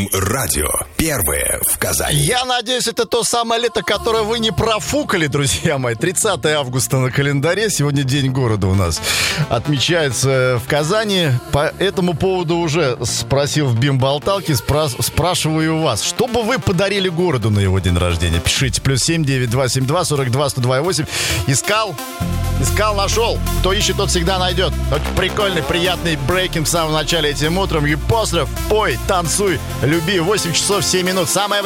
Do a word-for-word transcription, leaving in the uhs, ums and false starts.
М-радио. Первое в Казани. Я надеюсь, это то самое лето, которое вы не профукали, друзья мои. тридцатое августа на календаре. Сегодня День города у нас отмечается в Казани. По этому поводу уже спросил в Бим-болталке, спра- спрашиваю вас, что бы вы подарили городу на его день рождения? Пишите. Плюс семь девять два семь два сорок два сто два восемь. Искал? Искал, нашел. Кто ищет, тот всегда найдет. Очень прикольный, приятный брейкинг в самом начале этим утром. Юпослев, пой, танцуй, люби. восемь часов семь минут. Самое